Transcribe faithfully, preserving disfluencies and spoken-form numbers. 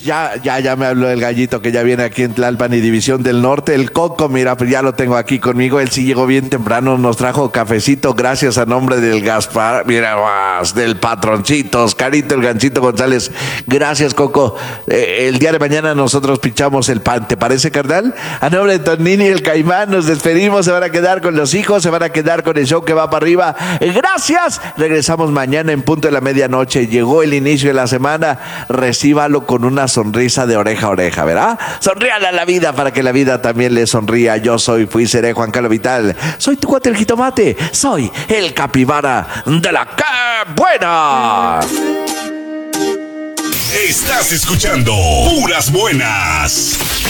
Ya, ya, ya me habló el gallito que ya viene aquí en Tlalpan y División del Norte. El Coco, mira, pues ya lo tengo aquí conmigo. Él sí llegó bien temprano, nos trajo cafecito, gracias a nombre del Gaspar, mira más, del patroncito, Oscarito, el Ganchito González. Gracias, Coco. Eh, el día de mañana nosotros pichamos el pan, ¿te parece, carnal? A nombre de Tonini y el Caimán, nos despedimos. Se van a quedar con los hijos, se van a quedar con el show que va para arriba. Eh, gracias. Regresamos mañana en punto de la medianoche. Llegó el inicio de la semana. Recíbalo con una sonrisa de oreja a oreja, ¿verdad? Sonríale a la vida para que la vida también le sonría. Yo soy, fui, seré Juan Carlos Vital. Soy tu cuate el jitomate. Soy el capibara de la que buena. Estás escuchando Puras Buenas.